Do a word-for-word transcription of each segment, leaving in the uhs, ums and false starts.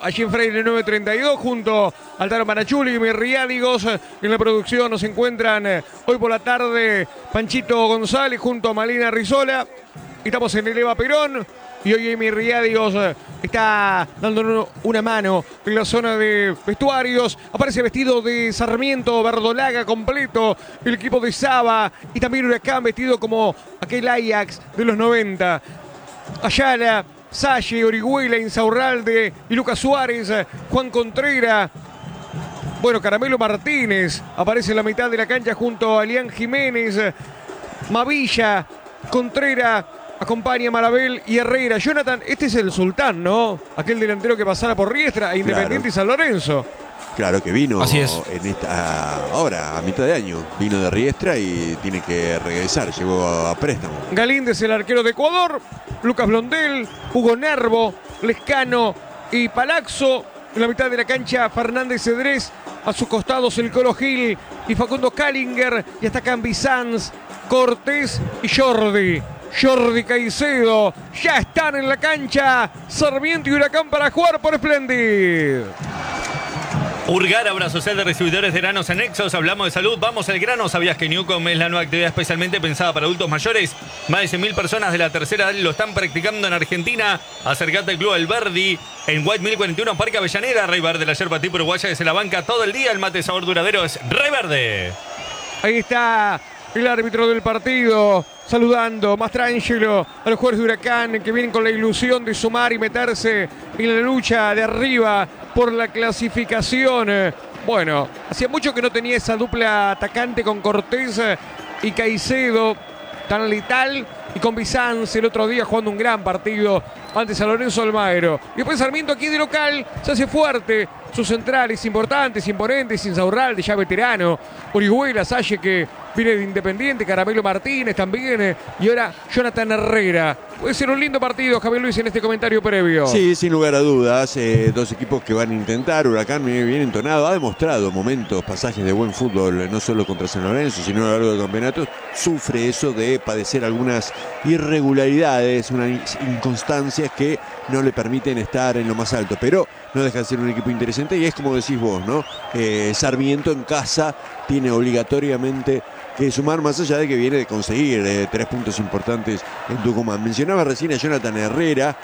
allí en Freire nueve treinta y dos, junto al Tano Panachuli y mis riádigos. En la producción nos encuentran eh, hoy por la tarde Panchito González junto a Malena Rizola. Estamos en el Eva Perón. Y hoy Emi Riádigos eh, está dándonos una mano en la zona de vestuarios. Aparece vestido de Sarmiento, Verdolaga completo, el equipo de Saba. Y también Huracán vestido como aquel Ajax de los noventa. Ayala, Salle, Orihuela, Insaurralde y Lucas Suárez. eh, Juan Contreras. Bueno, Caramelo Martínez aparece en la mitad de la cancha junto a Elian Jiménez. eh, Mavilla, Contreras. Acompaña Marabel y Herrera. Jonathan, este es el sultán, ¿no? Aquel delantero que pasara por Riestra a Independiente claro. y San Lorenzo. Claro que vino Así es. en esta, ahora, a mitad de año. Vino de Riestra y tiene que regresar. Llegó a préstamo. Galíndez, el arquero de Ecuador. Lucas Blondel, Hugo Nervo, Lescano y Palazzo. En la mitad de la cancha, Fernández Cedrés. A sus costados, el Colo Gil y Facundo Callinger. Y hasta Cambi Sanz, Cortés y Jordi. Jordi Caicedo, ya están en la cancha Sarmiento y Huracán para jugar por Splendid. Urgar, Obra Social de Distribuidores de Granos Anexos. Hablamos de salud, vamos al grano. ¿Sabías que Newcom es la nueva actividad especialmente pensada para adultos mayores? Más de cien mil personas de la tercera edad lo están practicando en Argentina. Acércate al Club Alberdi en White mil cuarenta y uno, Parque Avellaneda. Rey Verde, la yerba tipo uruguaya que se la banca todo el día. El mate de sabor duradero es Rey Verde. Ahí está el árbitro del partido saludando Mastrangelo a los jugadores de Huracán que vienen con la ilusión de sumar y meterse en la lucha de arriba por la clasificación. Bueno, hacía mucho que no tenía esa dupla atacante con Cortés y Caicedo tan letal, y con Bizanz el otro día jugando un gran partido ante San Lorenzo Almagro. Y después Sarmiento aquí de local se hace fuerte. Sus centrales importantes, imponentes, Insaurralde ya veterano, Orihuela, Salle que viene de Independiente, Caramelo Martínez también, eh, y ahora Jonathan Herrera. Puede ser un lindo partido, Javier Luis, en este comentario previo. Sí, sin lugar a dudas, eh, dos equipos que van a intentar. Huracán viene bien entonado, ha demostrado momentos, pasajes de buen fútbol, no solo contra San Lorenzo, sino a lo largo del campeonato. Sufre eso de padecer algunas irregularidades, unas inconstancias que no le permiten estar en lo más alto, pero no deja de ser un equipo interesante y es como decís vos, ¿no? Eh, Sarmiento en casa tiene obligatoriamente que sumar, más allá de que viene de conseguir eh, tres puntos importantes en Tucumán. Mencionaba recién a Jonathan Herrera,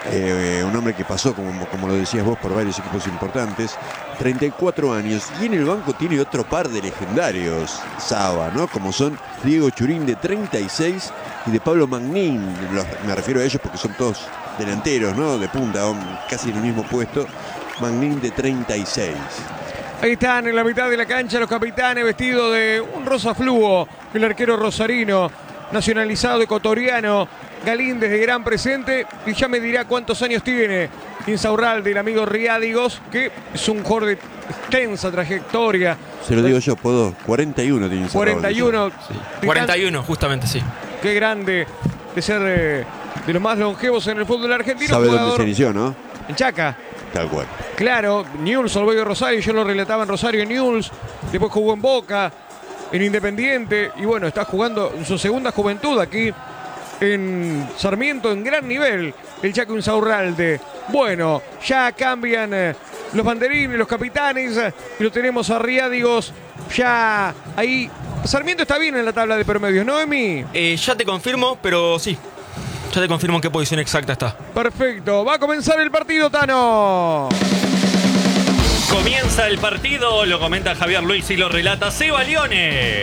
eh, un hombre que pasó, como, como lo decías vos, por varios equipos importantes, treinta y cuatro años, y en el banco tiene otro par de legendarios, Saba, ¿no? Como son Diego Churín de treinta y seis y de Pablo Magnín, los, me refiero a ellos porque son todos delanteros, ¿no? De punta, casi en el mismo puesto. Magnín de treinta y seis. Ahí están en la mitad de la cancha los capitanes vestidos de un rosa fluo, el arquero rosarino, nacionalizado ecuatoriano, Galíndez de gran presente, y ya me dirá cuántos años tiene Insaurralde, el amigo Riádigos, que es un jugador de extensa trayectoria. Se lo digo yo, puedo, cuarenta y uno tiene Insaurralde. cuarenta y uno. Sí. cuarenta y uno, justamente, sí. Qué grande de ser eh, de los más longevos en el fútbol argentino. ¿Sabe jugador dónde se inició, no? En Chaca. Tal cual. Claro, Newell's, Olboy de Rosario, yo lo relataba en Rosario, Newell's, después jugó en Boca, en Independiente, y bueno, está jugando en su segunda juventud aquí en Sarmiento en gran nivel, el Chaco Insaurralde. Bueno, ya cambian eh, los banderines, los capitanes, eh, y lo tenemos a Riádigos ya ahí. Sarmiento está bien en la tabla de promedios, ¿no, Emi? Eh, ya te confirmo, pero sí. Ya te confirmo en qué posición exacta está. Perfecto, va a comenzar el partido, Tano. Comienza el partido, lo comenta Javier Luis y lo relata Seba Lione.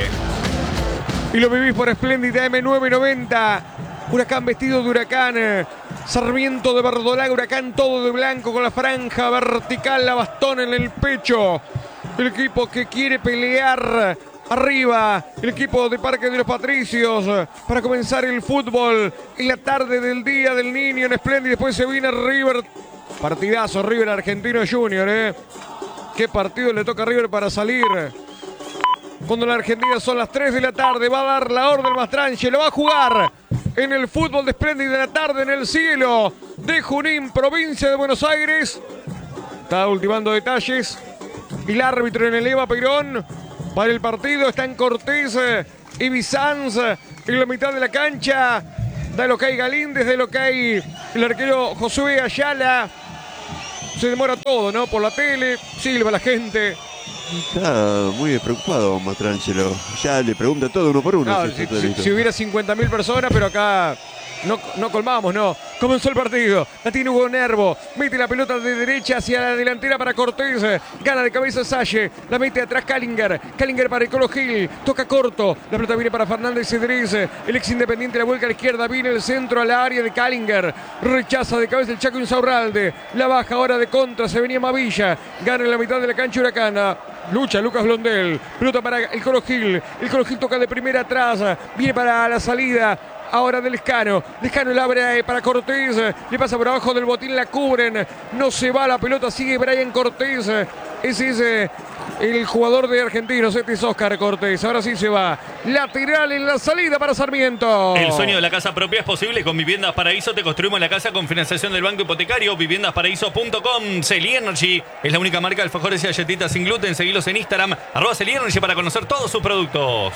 Y lo vivís por Espléndida M nueve noventa. Huracán vestido de Huracán. Sarmiento de Verdolaga, Huracán todo de blanco con la franja vertical, la bastón en el pecho. El equipo que quiere pelear arriba, el equipo de Parque de los Patricios, para comenzar el fútbol en la tarde del Día del Niño en Splendid. Después se viene River, partidazo River Argentino Junior, ¿eh? ¿Qué partido le toca a River para salir? Cuando en la Argentina son las tres de la tarde, va a dar la orden el Mastranche, lo va a jugar en el fútbol de Splendid de la tarde en el cielo de Junín, provincia de Buenos Aires. Está ultimando detalles el árbitro en el Eva Perón. Para el partido están Cortés y Bizanz en la mitad de la cancha. Da lo que hay Galíndez, de lo que hay el arquero Josué Ayala. se demora todo, ¿no? Por la tele, silba la gente. Está muy despreocupado Mastrangelo. Ya le pregunta todo uno por uno. No, si, si, si, si hubiera cincuenta mil personas, pero acá no, no colmamos, no. Comenzó el partido. La tiene Hugo Nervo. Mete la pelota de derecha hacia la delantera para Cortés. Gana de cabeza Salle. La mete atrás Callinger. Callinger para el Colo Gil. Toca corto. La pelota viene para Fernández Cedrés. El ex Independiente la vuelca a la izquierda. Viene el centro a la área de Callinger. Rechaza de cabeza el Chaco Insaurralde. La baja ahora de contra. Se venía Mavilla. Gana en la mitad de la cancha Huracana. Lucha Lucas Blondel. Pelota para el Colo Gil. El Colo Gil toca de primera atrás. Viene para la salida. Ahora de Lescano. Lescano la abre para Cortés. Le pasa por abajo del botín. La cubren. No se va la pelota. Sigue Brian Cortés. Ese es eh, el jugador de Argentinos. Este es Oscar Cortés. Ahora sí se va. Lateral en la salida para Sarmiento. El sueño de la casa propia es posible con Viviendas Paraíso. Te construimos la casa con financiación del Banco Hipotecario. viviendas paraíso punto com. Celiergy es la única marca de alfajores y galletitas sin gluten. Seguilos en Instagram. Arroba Celiergy para conocer todos sus productos.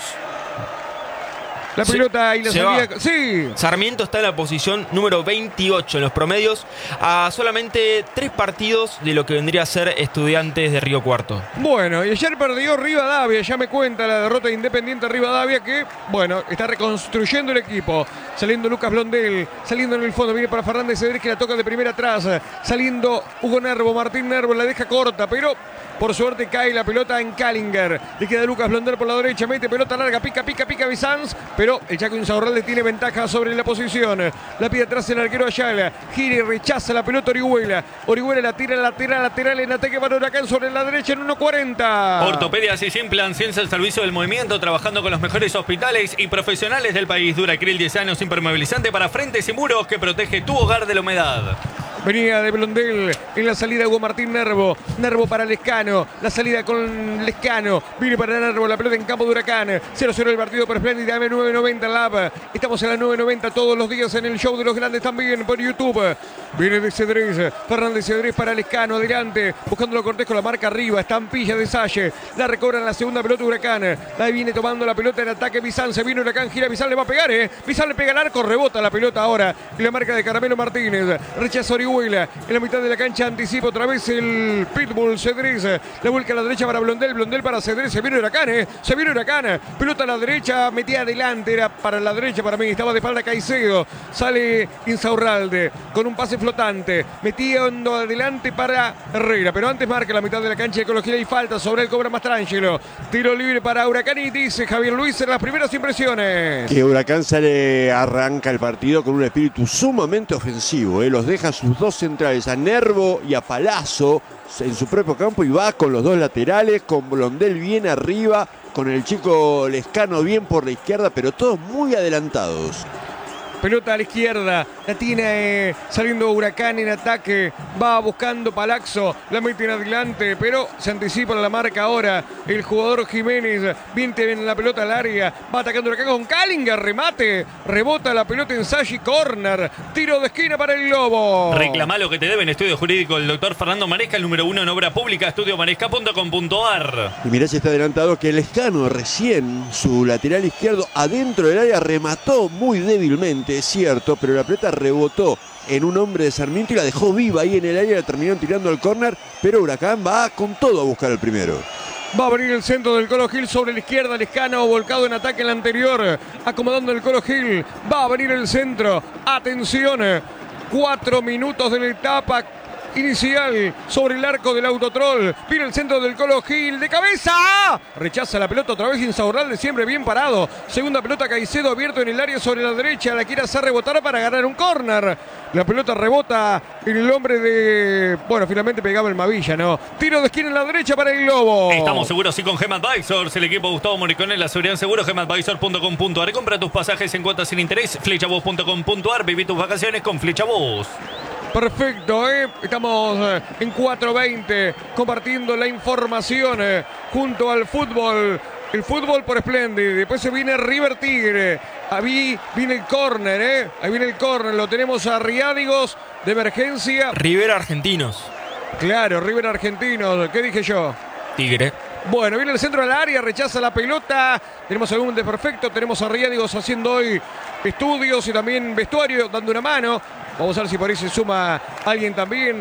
La pelota y la se salida. Va. Sí. Sarmiento está en la posición número veintiocho en los promedios, a solamente tres partidos de lo que vendría a ser Estudiantes de Río Cuarto. Bueno, y ayer perdió Rivadavia. Ya me cuenta la derrota de Independiente Rivadavia que, bueno, está reconstruyendo el equipo. Saliendo Lucas Blondel, saliendo en el fondo, viene para Fernández Cedrés que la toca de primera atrás. Saliendo Hugo Nervo, Martín Nervo la deja corta, pero por suerte cae la pelota en Callinger. Le queda Lucas Blondel por la derecha, mete pelota larga, pica, pica, pica Bizanz, pero el Chaco Insaurralde tiene ventaja sobre la posición. La pide atrás el arquero Ayala. Gira y rechaza la pelota Orihuela. Orihuela la tira lateral, lateral en ataque para Huracán sobre la derecha en uno cuarenta. Ortopedias y Simplan, ciencia al servicio del movimiento, trabajando con los mejores hospitales y profesionales del país. Duracril diez años impermeabilizante para frentes y muros que protege tu hogar de la humedad. Venía de Blondel en la salida Hugo Martín Nervo. Nervo para Lescano. La salida con Lescano. Viene para Nervo. La pelota en campo de Huracán. cero cero el partido por Splendid. A M nueve noventa Lab. Estamos en la nueve noventa todos los días en el show de los grandes también por YouTube. Viene de Cedrés. Fernández Cedrés para Lescano. Adelante. Buscándolo Cortés con la marca arriba. Estampilla de Salle. La recobra en la segunda pelota Huracán. La viene tomando la pelota en ataque Bizán. Se viene Huracán. Gira Bizán. Le va a pegar, ¿eh? Bizán le pega al arco. Rebota la pelota ahora. Y la marca de Caramelo Martínez. Rechaza Orihuela. En la mitad de la cancha anticipa otra vez el Pitbull Cedrés. La vuelca a la derecha para Blondel. Blondel para Cedrés. Se viene Huracán, ¿eh? Se viene Huracán. Pelota a la derecha. Metía adelante. Era para la derecha para mí. Estaba de espalda Caicedo. Sale Insaurralde con un pase flotante. Metiendo adelante para Herrera. Pero antes marca la mitad de la cancha de Colo Gil y falta. Sobre el cobra Mastrangelo. Tiro libre para Huracán y dice Javier Luis en las primeras impresiones. Que Huracán sale, arranca el partido con un espíritu sumamente ofensivo. ¿eh? Los deja sus dos centrales, a Nervo y a Palazzo, en su propio campo y va con los dos laterales, con Blondel bien arriba, con el chico Lescano bien por la izquierda, pero todos muy adelantados. Pelota a la izquierda, la tiene eh, saliendo Huracán en ataque, va buscando Palazzo, la mete en adelante, pero se anticipa la marca ahora el jugador Jiménez, viene en la pelota al área, va atacando Huracán con Callinger, remate, rebota la pelota en Sashi, corner, tiro de esquina para el Globo. Reclama lo que te deben, estudio jurídico del doctor Fernando Maresca, el número uno en obra pública, estudio maresca punto com punto ar. Y mirá si está adelantado que Lescano recién, su lateral izquierdo, adentro del área remató muy débilmente. Es cierto, pero la pelota rebotó en un hombre de Sarmiento y la dejó viva ahí en el área, la terminaron tirando al córner, pero Huracán va con todo a buscar el primero. Va a venir el centro del Colo Gil sobre la izquierda, Lescano volcado en ataque en la anterior, acomodando el Colo Gil, va a venir el centro, atención, cuatro minutos de la etapa inicial sobre el arco del Autotrol. Viene el centro del Colo Gil de cabeza. Rechaza la pelota otra vez Insaurralde, siempre bien parado. Segunda pelota Caicedo abierto en el área sobre la derecha. La quiere hacer rebotar para ganar un córner. La pelota rebota en el hombre de... Bueno, finalmente pegaba el Mavilla, ¿no? Tiro de esquina en la derecha para el Globo. Estamos seguros sí con Gem Advisors. El equipo Gustavo Morricone, la seguridad en seguro. gem advisor punto com punto ar. Compra tus pasajes en cuotas sin interés. flechabus punto com punto ar. Viví tus vacaciones con Flechabus. Perfecto, ¿eh? Estamos eh, en cuatro veinte compartiendo la información eh, junto al fútbol. El fútbol por Splendid. Después se viene River Tigre. Ahí viene el córner, ¿eh? Ahí viene el córner. Lo tenemos a Riádigos de emergencia. River Argentinos. Claro, River Argentinos. ¿Qué dije yo? Tigre. Bueno, viene el centro del área, rechaza la pelota. Tenemos algún desperfecto. Tenemos a Riádigos haciendo hoy estudios y también vestuario, dando una mano. Vamos a ver si por ahí se suma alguien también.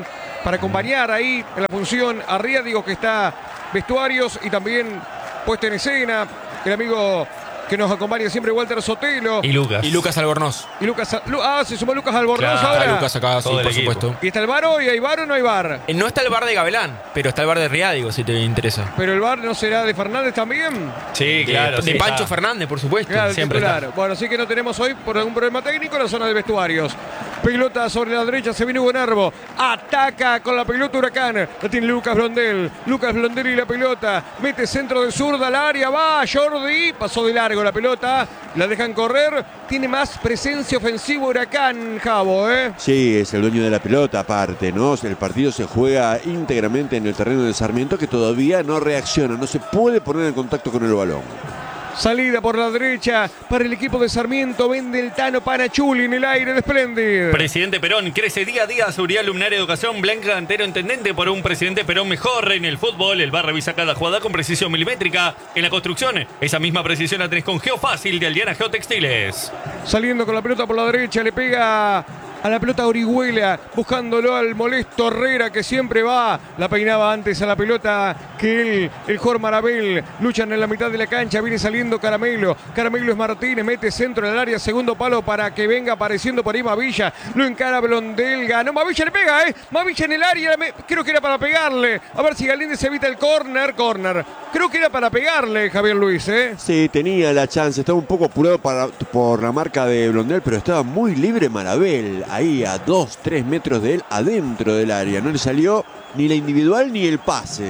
para acompañar ahí en la función a Riadigo, que está vestuarios y también puesta en escena. El amigo que nos acompaña siempre, Walter Sotelo. Y Lucas. Y Lucas Albornoz. Y Lucas, ah, se sumó Lucas Albornoz Claro, ahora. Lucas acá, sí, Todo el por equipo. supuesto. ¿Y está el bar hoy? ¿Hay bar o no hay bar? Eh, No está el bar de Gavilán, pero está el bar de Riadigo, si te interesa. Pero el bar no será de Fernández también. Sí, claro. de sí, de Pancho está. Fernández, por supuesto. Claro, el Siempre titular. está. Bueno, así que no tenemos hoy por algún problema técnico la zona de vestuarios. Pelota sobre la derecha, se viene Hugo Nervo. Ataca con la pelota Huracán. La tiene Lucas Blondel. Lucas Blondel y la pelota. Mete centro de zurda al área. Va Jordi. Pasó de largo la pelota. La dejan correr. Tiene más presencia ofensiva Huracán, Javo, ¿eh? Sí, es el dueño de la pelota aparte, ¿no? El partido se juega íntegramente en el terreno de Sarmiento, que todavía no reacciona, no se puede poner en contacto con el balón. Salida por la derecha para el equipo de Sarmiento. Vende el Tano Panachuli en el aire de Splendid. Presidente Perón, crece día a día seguridad, luminaria, educación. Blanca Antero, intendente por un presidente Perón mejor en el fútbol. El bar revisa cada jugada con precisión milimétrica. En la construcción, esa misma precisión la tenés con Geofácil de Aldiana Geotextiles. Saliendo con la pelota por la derecha, le pega a la pelota Orihuela, buscándolo al molesto Herrera, que siempre va. La peinaba antes a la pelota que él, el Jor Marabel. Luchan en la mitad de la cancha, viene saliendo Caramelo. Caramelo es Martínez, mete centro en el área, segundo palo para que venga apareciendo por ahí Mavilla. Lo encara Blondel, ganó. Mavilla le pega, ¿eh? Mavilla en el área, creo que era para pegarle. A ver si Galíndez evita el córner, córner. Creo que era para pegarle, Javier Luis, ¿eh? Sí, tenía la chance, estaba un poco apurado para, por la marca de Blondel, pero estaba muy libre Marabel, ahí a dos, tres metros de él, adentro del área. No le salió ni la individual ni el pase.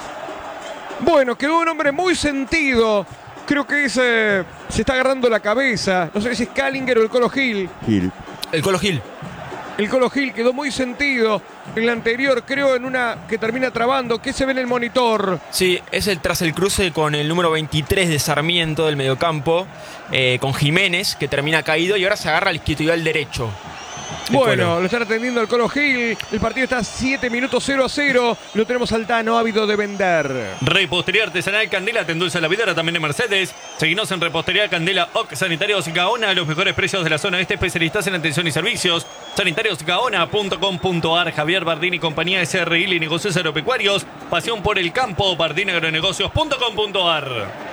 Bueno, quedó un hombre muy sentido. Creo que es, eh, se está agarrando la cabeza. No sé si es Callinger o el Colo Gil. Gil. El Colo Gil. El Colo Gil quedó muy sentido. En la anterior, creo, en una que termina trabando. ¿Qué se ve en el monitor? Sí, es el tras el cruce con el número veintitrés de Sarmiento del mediocampo, eh, con Jiménez, que termina caído y ahora se agarra al isquiotibial derecho. El Bueno, Colo. lo están atendiendo el Colo Gil. El partido está siete minutos cero a cero. Lo tenemos al Tano ávido de vender. Repostería artesanal Candela, te endulza la vida, ahora también de Mercedes. Seguinos en Repostería Candela O C Sanitarios Gaona, los mejores precios de la zona este, especialistas en atención y servicios. Sanitarios Gaona punto com punto ar. Javier Bardini y compañía S R I y negocios agropecuarios. Pasión por el campo, bardini agronegocios punto com punto ar.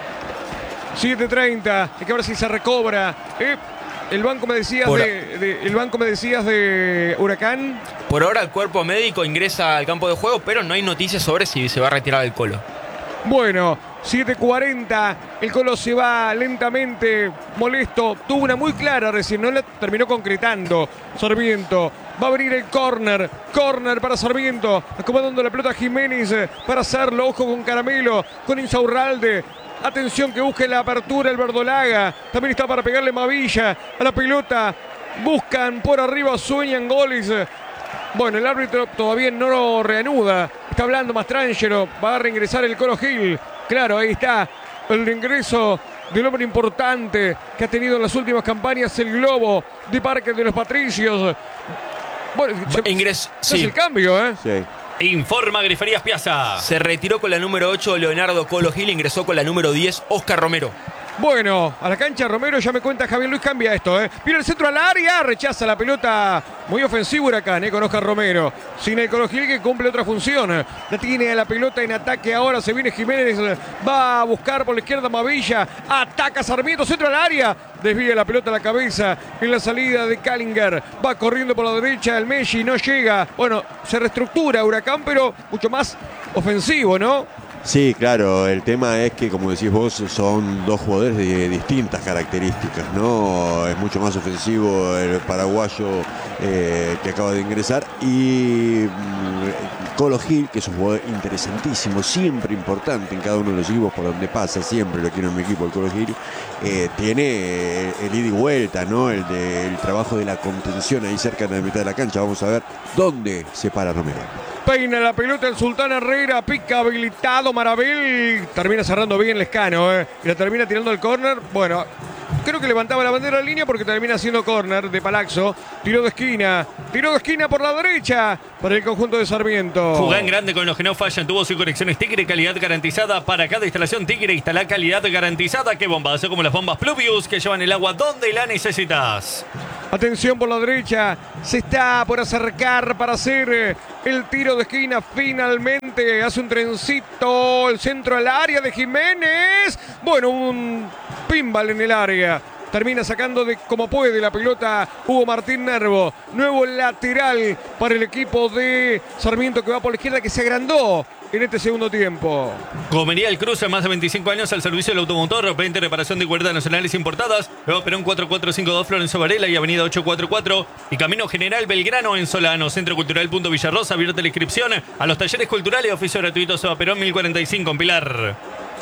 siete treinta. Hay que ver si se recobra. Eh, el banco me decías Por- de, de- el banco me decías de Huracán. Por ahora el cuerpo médico ingresa al campo de juego, pero no hay noticias sobre si se va a retirar del Colo. Bueno, siete cuarenta, el Colo se va lentamente, molesto, tuvo una muy clara recién, no la terminó concretando. Sarmiento, va a venir el córner, córner para Sarmiento, acomodando la pelota a Jiménez eh, para hacerlo, ojo con Caramelo, con Insaurralde. Atención que busque la apertura el Verdolaga, también está para pegarle Mavilla a la pelota, buscan por arriba, sueñan goles. Bueno, el árbitro todavía no lo reanuda. Está hablando Mastrangelo. Va a reingresar el Colo Gil. Claro, ahí está el reingreso del hombre importante que ha tenido en las últimas campañas el Globo de Parque de los Patricios. Bueno, se, Ingres, se hace sí. el cambio, ¿eh? Sí. Informa Griferías Piazza. Se retiró con la número ocho Leonardo Colo Gil, ingresó con la número diez Oscar Romero. Bueno, a la cancha Romero, ya me cuenta Javier Luis, cambia esto, ¿eh? Viene el centro al área, rechaza la pelota. Muy ofensivo Huracán, ¿eh? Con Oscar Romero. Sin el Colo Gil que cumple otra función. La tiene a la pelota en ataque ahora, se viene Jiménez. Va a buscar por la izquierda Mavilla. Ataca Sarmiento, centro al área. Desvía la pelota a la cabeza en la salida de Callinger. Va corriendo por la derecha el Messi, no llega. Bueno, se reestructura Huracán, pero mucho más ofensivo, ¿no? Sí, claro, el tema es que, como decís vos, son dos jugadores de distintas características, ¿no? Es mucho más ofensivo el paraguayo eh, que acaba de ingresar y mm, Colo Gil, que es un jugador interesantísimo, siempre importante en cada uno de los equipos por donde pasa, siempre lo quiero en mi equipo el Colo Gil, eh, tiene el ida y vuelta, ¿no? El, de, el trabajo de la contención ahí cerca de la mitad de la cancha. Vamos a ver dónde se para Romero. Peina la pelota el Sultán Herrera, pica habilitado Marabel, termina cerrando bien Lescano, ¿eh? Y la termina tirando al córner. Bueno, creo que levantaba la bandera de línea porque termina siendo córner de Palazzo. Tiro de esquina, tiro de esquina por la derecha para el conjunto de Sarmiento. Jugá en grande con los que no fallan. Tubos y conexiones Tigre, calidad garantizada. Para cada instalación Tigre instala calidad garantizada. ¡Qué bombazo! Como las bombas Pluvius que llevan el agua donde la necesitas. Atención por la derecha, se está por acercar para hacer el tiro de esquina. Finalmente hace un trencito, el centro al área de Jiménez. Bueno, un pinball en el área. Termina sacando de como puede la pelota Hugo Martín Nervo. Nuevo lateral para el equipo de Sarmiento que va por la izquierda, que se agrandó en este segundo tiempo. Gomería El Cruce, más de veinticinco años al servicio del automotor. veinte reparación de cuerdas nacionales importadas. Nuevo Perón cuatro cuatro cinco dos Florencio Varela y Avenida ocho cuatro cuatro. Y Camino General Belgrano en Solano. Centro Cultural Punto Villarrosa. Abierta la inscripción a los talleres culturales. Oficio gratuito Seba Perón mil cuarenta y cinco en Pilar.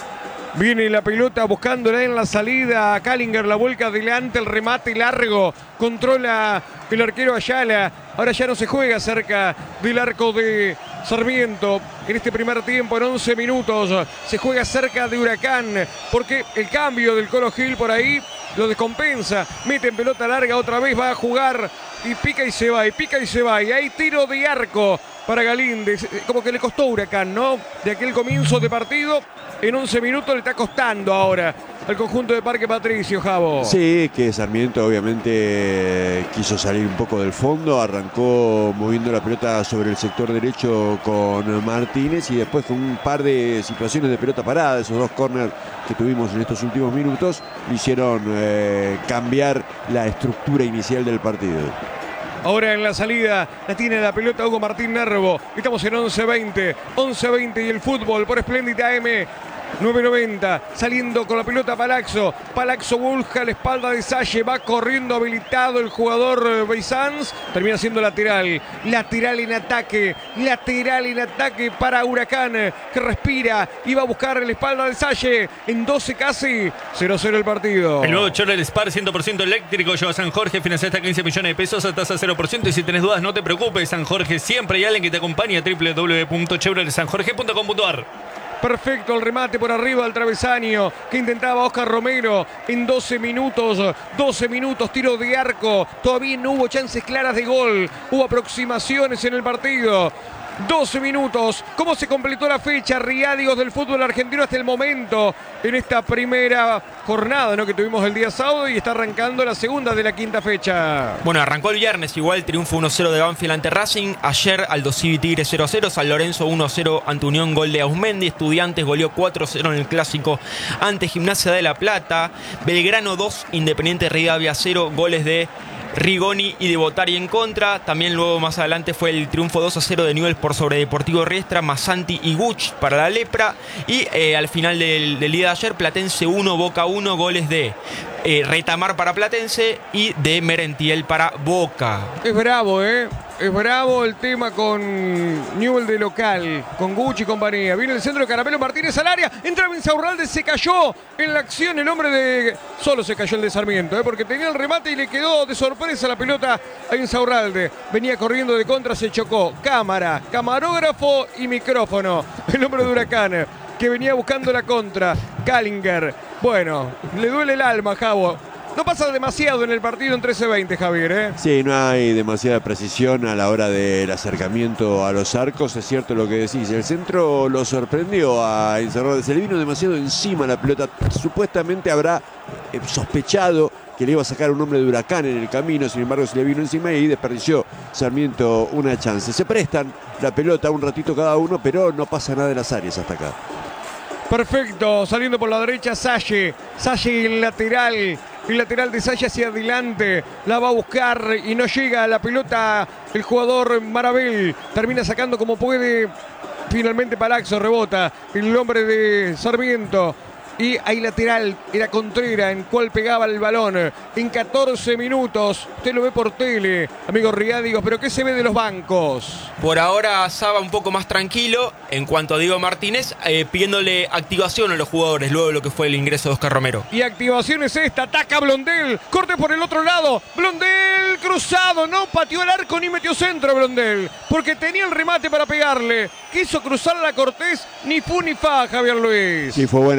Viene la pelota buscándola en la salida. Kallinger la vuelca adelante, el remate largo. Controla el arquero Ayala. Ahora ya no se juega cerca del arco de Sarmiento. En este primer tiempo, en once minutos, se juega cerca de Huracán. Porque el cambio del Colo Gil por ahí lo descompensa. Mete en pelota larga otra vez, va a jugar. Y pica y se va, y pica y se va. Y hay tiro de arco para Galíndez. Como que le costó Huracán, ¿no? De aquel comienzo de partido. En once minutos le está costando ahora al conjunto de Parque Patricio, Javo. Sí, que Sarmiento obviamente quiso salir un poco del fondo, arrancó moviendo la pelota sobre el sector derecho con Martínez y después con un par de situaciones de pelota parada, esos dos córneres que tuvimos en estos últimos minutos, hicieron eh, cambiar la estructura inicial del partido. Ahora en la salida la tiene la pelota Hugo Martín Nervo. Estamos en once veinte. once veinte y el fútbol por Splendid A M. nueve noventa, saliendo con la pelota Palazzo. Palazzo busca la espalda de Salle. Va corriendo habilitado el jugador Beisans. Termina siendo lateral. Lateral en ataque. Lateral en ataque para Huracán, que respira y va a buscar la espalda de Salle. En doce casi. cero cero el partido. El nuevo Chevrolet Spar cien por ciento eléctrico. Lleva San Jorge. Financia hasta quince millones de pesos a tasa cero por ciento. Y si tenés dudas, no te preocupes. San Jorge siempre hay alguien que te acompaña. w w w punto chevrolet san jorge punto com punto a r. Perfecto el remate por arriba del travesaño que intentaba Oscar Romero en doce minutos. doce minutos, tiro de arco. Todavía no hubo chances claras de gol. Hubo aproximaciones en el partido. doce minutos. ¿Cómo se completó la fecha, riádigos del fútbol argentino hasta el momento? En esta primera jornada, ¿no?, que tuvimos el día sábado y está arrancando la segunda de la quinta fecha. Bueno, arrancó el viernes igual, triunfo uno cero de Banfield ante Racing. Ayer Aldo Civi Tigre cero cero, San Lorenzo uno cero ante Unión, gol de Ausmendi. Estudiantes goleó cuatro cero en el clásico ante Gimnasia de La Plata. Belgrano dos, Independiente Rivadavia cero, goles de Rigoni y de Botari en contra. También luego más adelante fue el triunfo dos a cero de Newell's por sobre Deportivo Riestra, Massanti y Guch para la Lepra. Y eh, al final del, del día de ayer, Platense uno, Boca uno, goles de eh, Retamar para Platense y de Merentiel para Boca. Es bravo, ¿eh? Es bravo el tema con Newell de local, con Gucci y compañía. Viene el centro de Caramelo Martínez al área. Entra Insaurralde, se cayó en la acción el hombre de... Solo se cayó el de Sarmiento, ¿eh? Porque tenía el remate y le quedó de sorpresa la pelota a Insaurralde. Venía corriendo de contra, se chocó. Cámara, camarógrafo y micrófono. El hombre de Huracán, que venía buscando la contra. Kallinger. Bueno, le duele el alma, Javo. No pasa demasiado en el partido en trece veinte, Javier, ¿eh? Sí, no hay demasiada precisión a la hora del acercamiento a los arcos. Es cierto lo que decís. El centro lo sorprendió a Insaurralde. Se le vino demasiado encima la pelota. Supuestamente habrá eh, sospechado que le iba a sacar un hombre de Huracán en el camino. Sin embargo, se le vino encima y desperdició Sarmiento una chance. Se prestan la pelota un ratito cada uno, pero no pasa nada en las áreas hasta acá. Perfecto, saliendo por la derecha Salle. Salle el lateral. El lateral de Salle hacia adelante. La va a buscar y no llega a la pelota el jugador Marabel. Termina sacando como puede. Finalmente Palazzo rebota. El hombre de Sarmiento. Y hay lateral, era Contreras en cual pegaba el balón. En catorce minutos, usted lo ve por tele, amigos riádigos, pero ¿qué se ve de los bancos? Por ahora Saba un poco más tranquilo en cuanto a Diego Martínez, eh, pidiéndole activación a los jugadores luego de lo que fue el ingreso de Oscar Romero. Y activación es esta, ataca Blondel, corte por el otro lado, Blondel cruzado, no pateó el arco ni metió centro Blondel, porque tenía el remate para pegarle, quiso cruzar la Cortés, ni fu ni fa Javier Luis. Sí, fue buena igual la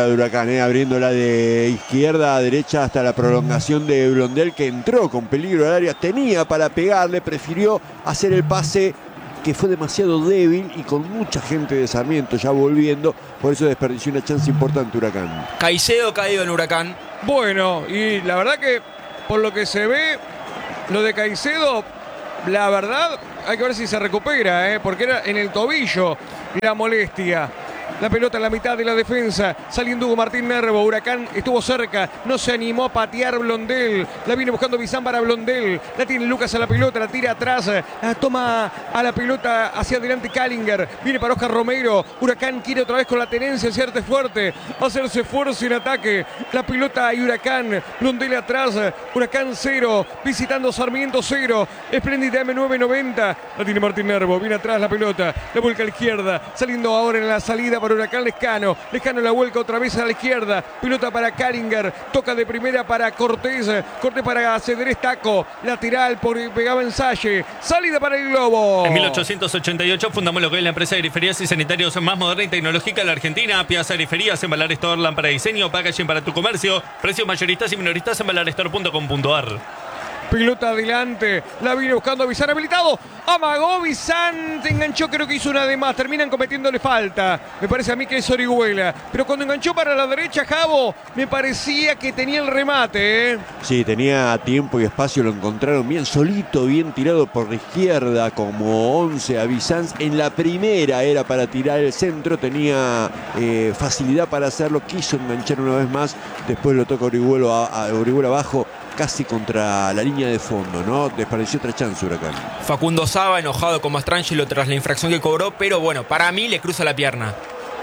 de Huracán, eh, abriéndola de izquierda a derecha hasta la prolongación de Blondel, que entró con peligro al área, tenía para pegarle, prefirió hacer el pase que fue demasiado débil y con mucha gente de Sarmiento ya volviendo, por eso desperdició una chance importante Huracán. Caicedo caído en Huracán. Bueno, y la verdad que por lo que se ve, lo de Caicedo, la verdad, hay que ver si se recupera, ¿eh? Porque era en el tobillo la molestia. La pelota en la mitad de la defensa, saliendo Hugo Martín Nervo. Huracán estuvo cerca, no se animó a patear Blondel. La viene buscando Bizán para Blondel. La tiene Lucas a la pelota, la tira atrás. La toma a la pelota hacia adelante Callinger. Viene para Oscar Romero. Huracán quiere otra vez con la tenencia, hacerte fuerte, hacerse fuerza en ataque. La pelota y Huracán. Blondel atrás. Huracán cero, visitando Sarmiento cero. Espléndida M nueve noventa. La tiene Martín Nervo. Viene atrás la pelota. La vuelca a la izquierda. Saliendo ahora en la salida para Huracán Lescano. Lescano la vuelca otra vez a la izquierda. Pelota para Callinger. Toca de primera para Cortés. Cortés para Cedrés Taco. Lateral por pegaba en Salle. Salida para el Globo. En mil ochocientos ochenta y ocho fundamos lo que es la empresa de griferías y sanitarios más moderna y tecnológica de la Argentina. Piazza Griferías, Embalar Store, lámpara de diseño, packaging para tu comercio. Precios mayoristas y minoristas en embalar store punto com punto a r. Pelota adelante, la viene buscando Bizán habilitado, amagó Bizán, enganchó, creo que hizo una de más, terminan cometiéndole falta, me parece a mí que es Orihuela, pero cuando enganchó para la derecha Javo, me parecía que tenía el remate, ¿eh? Sí, tenía tiempo y espacio, lo encontraron bien solito, bien tirado por la izquierda, como once a Bizán. En la primera era para tirar el centro, tenía eh, facilidad para hacerlo, quiso enganchar una vez más, después lo toca Orihuela, a, a Orihuela abajo, casi contra la línea de fondo, ¿no? Despareció otra chance Huracán. Facundo Saba enojado con Mastrangelo tras la infracción que cobró, pero bueno, para mí le cruza la pierna.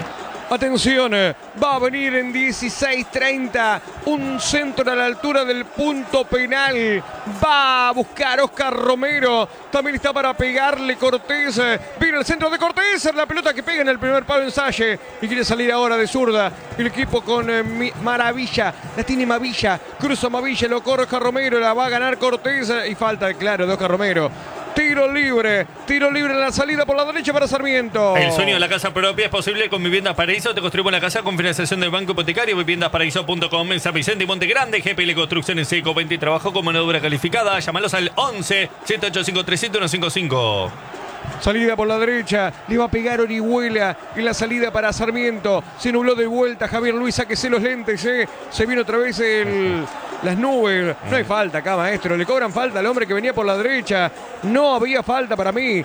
Atención, va a venir en dieciséis treinta un centro a la altura del punto penal. Va a buscar Oscar Romero. También está para pegarle Cortés. Viene el centro de Cortés. La pelota que pega en el primer palo en Salle. Y quiere salir ahora de zurda. El equipo con eh, Maravilla. La tiene Mavilla. Cruza Mavilla. Lo corre Oscar Romero. La va a ganar Cortés. Y falta, claro, de Oscar Romero. Tiro libre, tiro libre en la salida por la derecha para Sarmiento. El sueño de la casa propia es posible con Viviendas Paraíso. Te construimos la casa con financiación del Banco Hipotecario. Viviendas Paraíso punto com en San Vicente y Monte Grande. G P L Construcciones Seco veinte y trabajo con mano de obra calificada. Llámalos al once, siete ocho cinco tres siete uno cinco cinco. Salida por la derecha, le va a pegar Orihuela en la salida para Sarmiento. Se nubló de vuelta Javier Luis, sáquese los lentes, ¿eh? Se vino otra vez el, las nubes. No hay falta acá, maestro. Le cobran falta al hombre que venía por la derecha. No había falta para mí.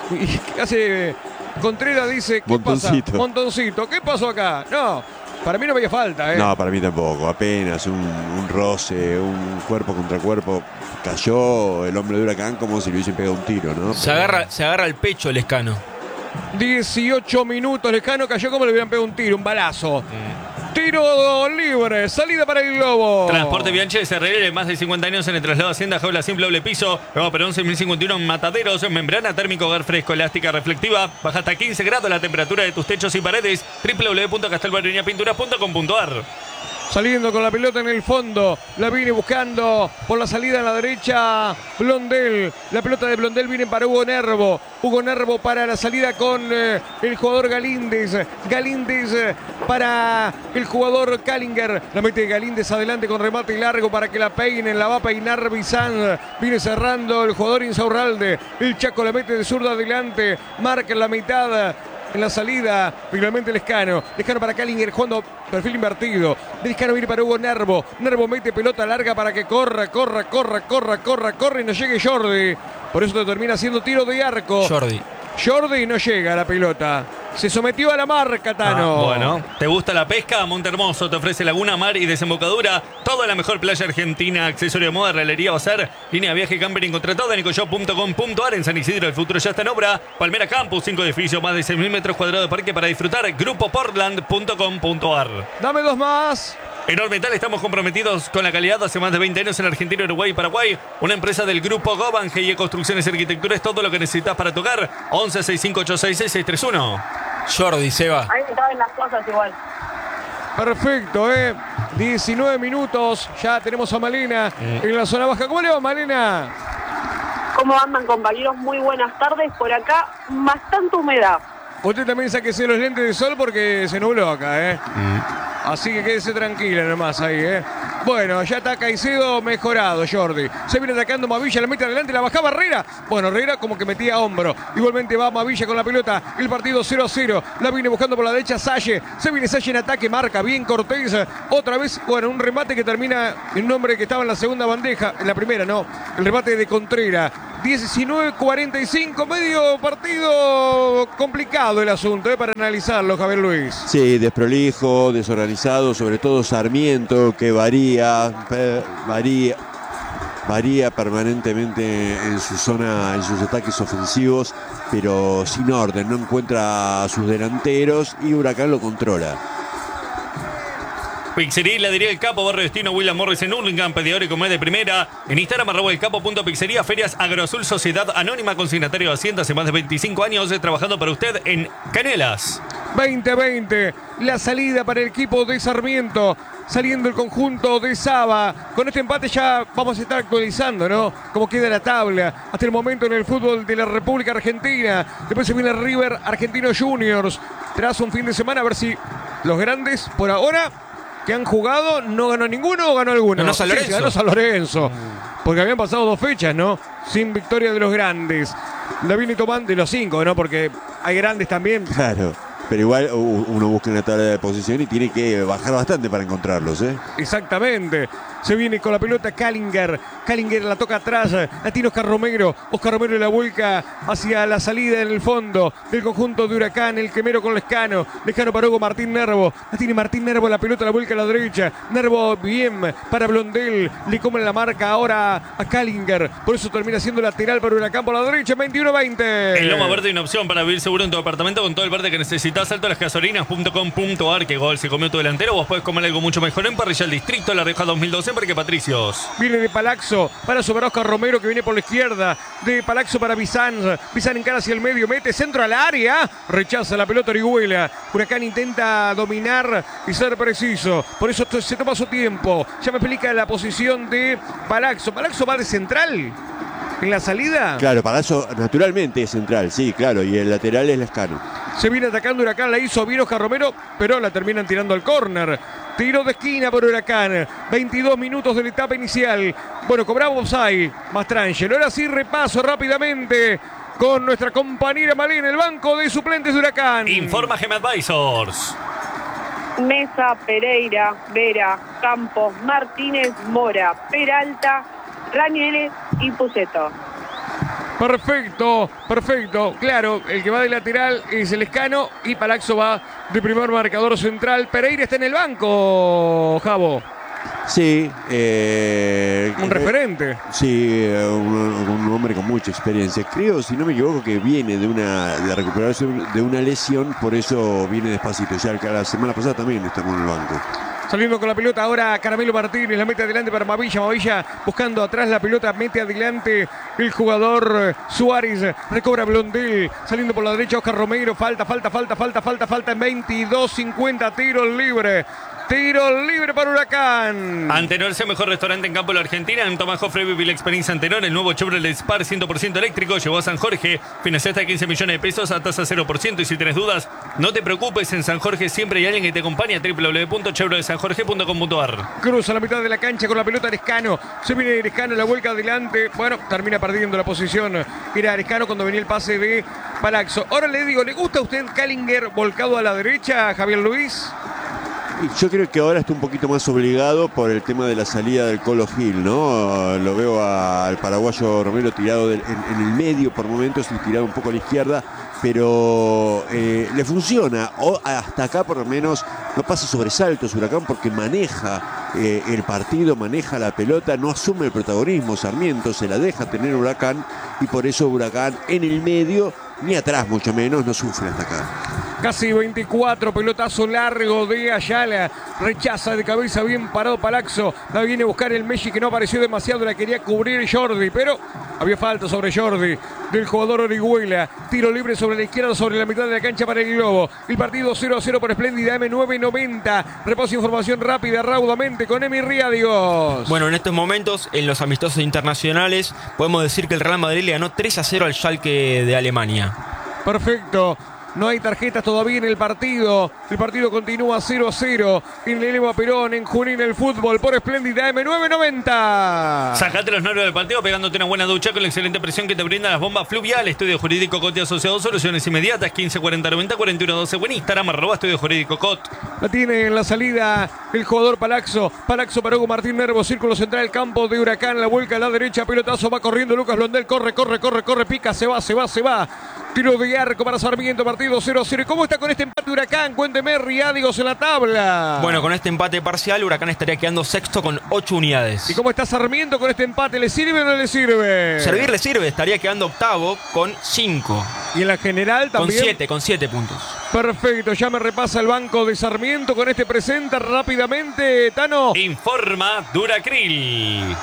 Y hace Contreras dice, ¿qué Montoncito. pasa? Montoncito. ¿Qué pasó acá? No, para mí no había falta, ¿eh? No, para mí tampoco. Apenas un, un roce, un cuerpo contra cuerpo. Cayó el hombre de Huracán como si le hubiesen pegado un tiro, ¿no? Se agarra, se agarra el pecho el Lescano. dieciocho minutos, Lescano cayó como le hubieran pegado un tiro, un balazo. Mm. Tiro libre, salida para el Globo. Transporte Bianchi S R L, más de cincuenta años en el traslado Hacienda, jaula simple doble piso. Nuevo Perón once mil cincuenta y uno en Mataderos, membrana térmico, hogar fresco, elástica, reflectiva. Baja hasta quince grados la temperatura de tus techos y paredes. doble u doble u doble u punto castelbarreña pinturas punto com punto a r. Saliendo con la pelota en el fondo, la viene buscando por la salida en la derecha Blondel. La pelota de Blondel viene para Hugo Nervo. Hugo Nervo para la salida con eh, el jugador Galíndez. Galíndez eh, para el jugador Callinger. La mete Galíndez adelante con remate largo para que la peinen. La va a peinar Bizán. Viene cerrando el jugador Insaurralde. El Chaco la mete de zurda adelante. Marca en la mitad. En la salida, finalmente Lescano. Lescano para Callinger, jugando perfil invertido. Lescano viene para Hugo Nervo. Nervo mete pelota larga para que corra, corra, corra, corra, corra, corra y no llegue Jordi. Por eso te termina haciendo tiro de arco. Jordi. Jordi no llega a la pelota. Se sometió a la marca, Tano. Ah, bueno, ¿te gusta la pesca? Montehermoso te ofrece laguna, mar y desembocadura. Toda la mejor playa argentina. Accesorio de moda, realería, bazar. Línea viaje, camping contratada en ecoshop punto com punto a r. En San Isidro, el futuro ya está en obra. Palmera Campus, cinco edificios, más de seis mil metros cuadrados de parque para disfrutar. grupo portland punto com punto a r. Dame dos más. En Ormetal estamos comprometidos con la calidad hace más de veinte años en Argentina, Uruguay y Paraguay. Una empresa del grupo Goban, G I E Construcciones y Arquitectura es todo lo que necesitas para tocar. once, sesenta y cinco, ochenta y seis, seis seis tres uno. Jordi, Seba. Ahí estaban las cosas igual. Perfecto, ¿eh? diecinueve minutos. Ya tenemos a Malena mm. en la zona baja. ¿Cómo le va, Malena? ¿Cómo andan, compañeros? Muy buenas tardes. Por acá, bastante humedad. Usted también sáquese los lentes de sol porque se nubló acá, ¿eh? Mm. Así que quédese tranquila nomás ahí, ¿eh? Bueno, ya está Caicedo mejorado, Jordi. Se viene atacando Mavilla, la mete adelante, la bajaba Herrera. Bueno, Herrera como que metía hombro. Igualmente va Mavilla con la pelota. El partido cero a cero. La viene buscando por la derecha Salle. Se viene Salle en ataque, marca bien Cortés. Otra vez, bueno, un remate que termina en un hombre que estaba en la segunda bandeja. En la primera, no. El remate de Contreras. diecinueve cuarenta y cinco, medio partido complicado el asunto, ¿eh? Para analizarlo, Javier Luis. Sí, desprolijo, desorganizado, sobre todo Sarmiento, que varía, varía, varía permanentemente en su zona, en sus ataques ofensivos, pero sin orden, no encuentra a sus delanteros y Huracán lo controla. Pizzería La Diría el Capo, Barrio Destino, William Morris en Hurlingham, pedidor y comer de primera. En Instagram, arroba el capo punto pizzería, Ferias Agroazul, Sociedad Anónima, consignatario de Hacienda, hace más de veinticinco años eh, trabajando para usted en Canelas. veinte veinte, la salida para el equipo de Sarmiento, saliendo el conjunto de Saba. Con este empate ya vamos a estar actualizando, ¿no? Cómo queda la tabla hasta el momento en el fútbol de la República Argentina. Después se viene River Argentino Juniors. Tras un fin de semana, a ver si los grandes, por ahora, que han jugado, no ganó ninguno o ganó alguno. Ganó San Lorenzo. Sí, ganó San Lorenzo. Porque habían pasado dos fechas, ¿no? Sin victoria de los grandes. La viene tomando de los cinco, ¿no? Porque hay grandes también. Claro, pero igual uno busca una tabla de posición y tiene que bajar bastante para encontrarlos, ¿eh? Exactamente. Se viene con la pelota Callinger. Callinger la toca atrás. La tiene Oscar Romero. Oscar Romero la vuelca hacia la salida en el fondo del conjunto de Huracán. El quemero con Lescano. Lescano paró con Martín Nervo. La tiene Martín Nervo. La pelota la vuelca a la derecha. Nervo bien para Blondel. Le comen la marca ahora a Callinger. Por eso termina siendo lateral para Huracán por la derecha. veintiuno veinte. En Loma Verde hay una opción para vivir seguro en tu apartamento con todo el verde que necesitas. Salto a las gasolinas punto com punto ar. Que gol se comió tu delantero. Vos podés comer algo mucho mejor en Parrilla El Distrito. La Rioja dos mil doce. Parque Patricios. Viene de Palaxo para sobre Oscar Romero, que viene por la izquierda. De Palaxo para Bizán. Bizán encara hacia el medio. Mete centro al área. Rechaza la pelota Orihuela. Huracán intenta dominar y ser preciso. Por eso se toma su tiempo. Ya me explica la posición de Palaxo. Palaxo va de central en la salida. Claro, Palazzo naturalmente es central, sí, claro, y el lateral es Lescano. Se viene atacando Huracán, la hizo bien Oscar Romero, pero la terminan tirando al córner. Tiro de esquina por Huracán. veintidós minutos de la etapa inicial. Bueno, cobramos ahí. Mastrangelo. Ahora sí, repaso rápidamente con nuestra compañera Malena en el banco de suplentes de Huracán. Informa Gem Advisors. Mesa, Pereira, Vera, Campos, Martínez, Mora, Peralta, Ranieri y Puceto. Perfecto, perfecto. Claro, el que va de lateral es el Lescano y Palaxo va de primer marcador central. Pereira está en el banco, Javo. Sí. Eh, un eh, referente. Sí, un, un hombre con mucha experiencia. Creo, si no me equivoco, que viene de una de recuperación de una lesión, por eso viene despacito. Ya la semana pasada también estamos en el banco. Saliendo con la pelota ahora Caramelo Martínez, la mete adelante para Mavilla, Mavilla buscando atrás la pelota, mete adelante el jugador Suárez, recobra Blondel, saliendo por la derecha Oscar Romero, falta, falta, falta, falta, falta, falta en veintidós cincuenta, tiro libre. Tiro libre para Huracán. Antenor es el mejor restaurante en campo de la Argentina. En Tomás Jofre vive la experiencia Antenor. El nuevo Chevrolet Spar cien por ciento eléctrico llegó a San Jorge. Financia hasta quince millones de pesos a tasa cero por ciento. Y si tenés dudas, no te preocupes. En San Jorge siempre hay alguien que te acompaña. doble u doble u doble u punto chevrolet san jorge punto com punto ar. Cruza la mitad de la cancha con la pelota Lescano. Se viene Lescano, la vuelca adelante. Bueno, termina perdiendo la posición. Era Lescano cuando venía el pase de Palaxo. Ahora le digo, ¿le gusta a usted Callinger volcado a la derecha, Javier Luis? Yo creo que ahora está un poquito más obligado por el tema de la salida del Colo Gil, ¿no? Lo veo a, al paraguayo Romero tirado del, en, en el medio por momentos y tirado un poco a la izquierda, pero eh, le funciona. O hasta acá por lo menos no pasa sobresaltos Huracán porque maneja eh, el partido, maneja la pelota, no asume el protagonismo. Sarmiento se la deja tener Huracán y por eso Huracán en el medio, ni atrás mucho menos, no sufre hasta acá. Casi veinticuatro, pelotazo largo de Ayala, rechaza de cabeza, bien parado Palaxo, la viene a buscar el Messi que no apareció demasiado, la quería cubrir Jordi, pero había falta sobre Jordi del jugador Orihuela, tiro libre sobre la izquierda, sobre la mitad de la cancha para el Globo, el partido cero a cero por Espléndida M nueve noventa, repaso información rápida, raudamente con Emi Riadios. Bueno, en estos momentos, en los amistosos internacionales, podemos decir que el Real Madrid le ganó tres a cero al Schalke de Alemania. Perfecto. No hay tarjetas todavía en el partido. El partido continúa cero a cero. En el Eva Perón, en Junín, el fútbol por Espléndida M nueve noventa. Sacate los nervios del partido pegándote una buena ducha con la excelente presión que te brindan las bombas Fluvial. Estudio Jurídico Cot y Asociados, soluciones inmediatas. quince cuarenta noventa cuarenta y uno doce. Buen Instagram, arroba Estudio Jurídico Cot. La tiene en la salida el jugador Palaxo. Palaxo para Hugo Martín Nervo. Círculo central, campo de Huracán. La vuelca a la derecha. Pelotazo, va corriendo Lucas Blondel. Corre, corre, corre, corre. Pica, se va, se va, se va. Tiro de arco para Sarmiento, partido cero a cero. ¿Y cómo está con este empate Huracán? Cuénteme, Riádigos en la tabla. Bueno, con este empate parcial, Huracán estaría quedando sexto con ocho unidades. ¿Y cómo está Sarmiento con este empate? ¿Le sirve o no le sirve? Servir le sirve, estaría quedando octavo con cinco. ¿Y en la general también? Con siete, con siete puntos. Perfecto, ya me repasa el banco de Sarmiento con este presenta rápidamente, Tano. Informa Duracril.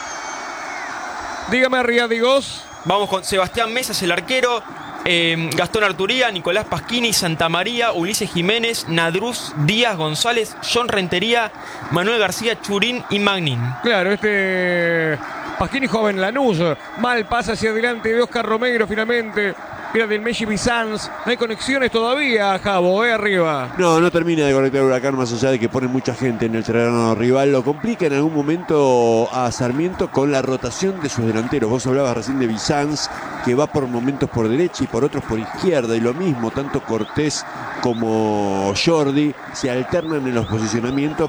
Dígame, Riádigos. Vamos con Sebastián Mesas, el arquero. Eh, Gastón Arturía, Nicolás Pasquini, Santa María, Ulises Jiménez, Nadruz, Díaz González, John Rentería, Manuel García, Churín y Magnin. Claro, este Pasquini joven Lanús, mal pasa hacia adelante de Oscar Romero finalmente. Era del Messi Bizanz. No hay conexiones todavía, Javo, eh, arriba. No, no termina de conectar Huracán, más allá de que pone mucha gente en el terreno rival. Lo complica en algún momento a Sarmiento con la rotación de sus delanteros. Vos hablabas recién de Bizanz, que va por momentos por derecha y por otros por izquierda. Y lo mismo, tanto Cortés como Jordi se alternan en los posicionamientos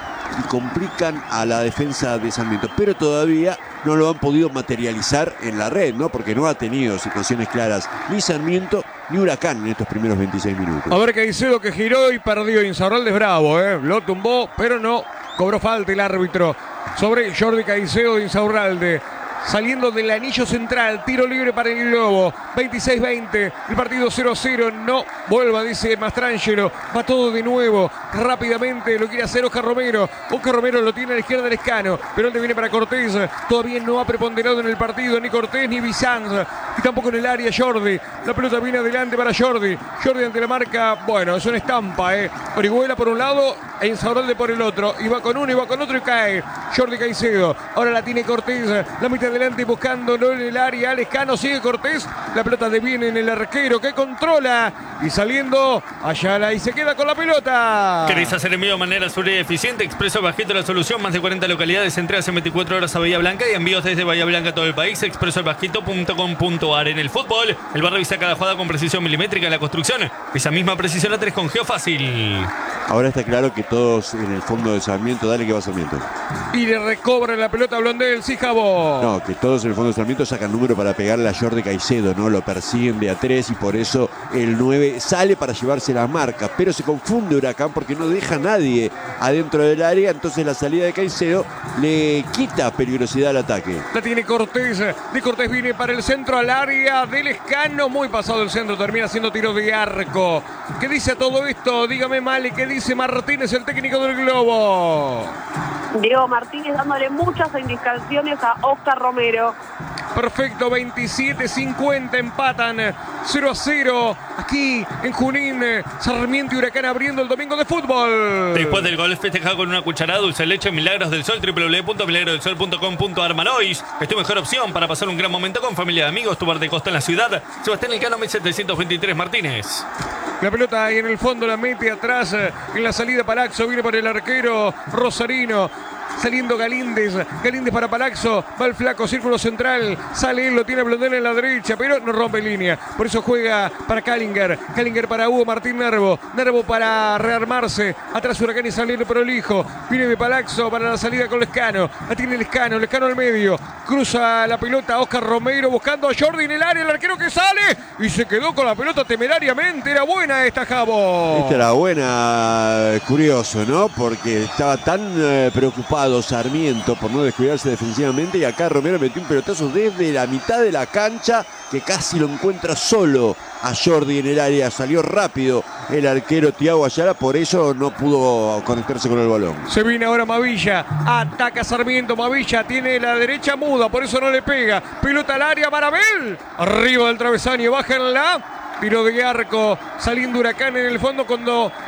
y complican a la defensa de Sarmiento, pero todavía no lo han podido materializar en la red, ¿no? Porque no ha tenido situaciones claras ni Sarmiento ni Huracán en estos primeros veintiséis minutos. A ver, Caicedo que giró y perdió. Insaurralde es bravo, ¿eh? Lo tumbó, pero no cobró falta el árbitro sobre Jordi Caicedo de Insaurralde. Saliendo del anillo central, tiro libre para el Globo. veintiséis veinte, el partido cero a cero. No vuelva, dice Mastrangelo. Va todo de nuevo, rápidamente. Lo quiere hacer Oscar Romero. Oscar Romero lo tiene a la izquierda del Escano. Pero él viene para Cortés. Todavía no ha preponderado en el partido ni Cortés ni Bizanz. Y tampoco en el área Jordi. La pelota viene adelante para Jordi. Jordi ante la marca. Bueno, es una estampa, ¿eh? Orihuela por un lado e Insaurralde por el otro. Y va con uno y va con otro y cae Jordi Caicedo. Ahora la tiene Cortés. La mitad adelante buscándolo en el área. Alescano sigue Cortés. La pelota deviene en el arquero que controla. Y saliendo Ayala y se queda con la pelota. ¿Querés hacer envío de manera segura y eficiente? Expreso Bajito la solución. Más de cuarenta localidades. Entregas en veinticuatro horas a Bahía Blanca y envíos desde Bahía Blanca a todo el país. expreso el bajito punto com punto a r. En el fútbol, el bar revisa cada jugada con precisión milimétrica. En la construcción, esa misma precisión la tenés con Geofácil. Ahora está claro que todos en el fondo de Sarmiento, dale que va Sarmiento. Y le recobra la pelota a Blondel, sí, Jabo. No, que todos en el fondo de Sarmiento sacan número para pegarle a Jordi Caicedo, ¿no? Lo persiguen de a tres y por eso el nueve sale para llevarse la marca. Pero se confunde Huracán porque no deja a nadie adentro del área. Entonces la salida de Caicedo le quita peligrosidad al ataque. La tiene Cortés. De Cortés viene para el centro al área del Escano. Muy pasado el centro, termina haciendo tiro de arco. ¿Qué dice todo esto? Dígame, Male, ¿qué dice Martínez, el técnico del Globo? Diego Martínez dándole muchas indicaciones a Oscar Romero. Perfecto, veintisiete cincuenta empatan cero a cero aquí en Junín. Sarmiento y Huracán abriendo el domingo de fútbol. Después del gol festejado con una cucharada dulce de leche Milagros del Sol, doble u doble u doble u punto milagros del sol punto com punto a r. Manois es tu mejor opción para pasar un gran momento con familia y amigos. Tu bar de costa en la ciudad. Sebastián Elcano, mil setecientos veintitrés Martínez. La pelota ahí en el fondo, la mete atrás en la salida Palaxo, viene por el arquero Rosarino. Saliendo Galíndez, Galíndez para Palaxo, va el flaco, círculo central, sale él, lo tiene Blondel en la derecha, pero no rompe línea, por eso juega para Kallinger, Kallinger para Hugo Martín Nervo, Nervo para rearmarse, atrás Huracán y salir prolijo, viene de Palaxo para la salida con Lescano, la tiene Lescano, Lescano al medio, cruza la pelota Oscar Romero buscando a Jordi en el área, el arquero que sale y se quedó con la pelota temerariamente, era buena esta, Jabo. Esta era buena, curioso, ¿no? Porque estaba tan eh, preocupado Sarmiento por no descuidarse defensivamente y acá Romero metió un pelotazo desde la mitad de la cancha que casi lo encuentra solo a Jordi en el área. Salió rápido el arquero Thiago Ayala, por eso no pudo conectarse con el balón. Se viene ahora Mavilla, ataca Sarmiento, Mavilla tiene la derecha muda, por eso no le pega, pelota al área, Marabel, arriba del travesaño, baja en la tiro de arco, saliendo Huracán en el fondo cuando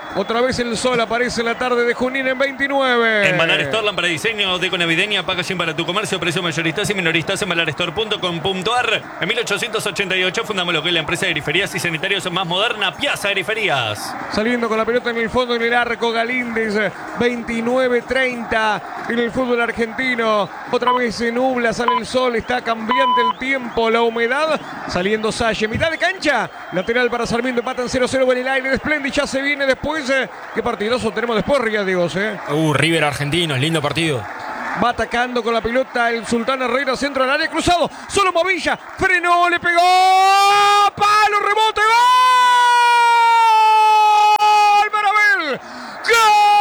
Otra vez el sol aparece en la tarde de Junín en veintinueve. En Valar Store, lámpara de diseño, deco navideña, packaging para tu comercio, precios mayoristas y minoristas en valar store punto com punto a r. En mil ochocientos ochenta y ocho fundamos lo que es la empresa de griferías y sanitarios más moderna, Piazza Griferías. Saliendo con la pelota en el fondo, en el arco, Galíndez, veintinueve treinta en el fútbol argentino. Otra vez se nubla, sale el sol, está cambiante el tiempo, la humedad. Saliendo Salle, mitad de cancha, lateral para Sarmiento, empatan cero cero en el aire de Splendid, ya se viene después. Eh, qué partidoso tenemos después, Riadiegos, eh. Uh, River Argentinos, lindo partido. Va atacando con la pelota el Sultán Herrera, centro al área, cruzado, solo Movilla, frenó, le pegó, palo, rebote, ¡gol!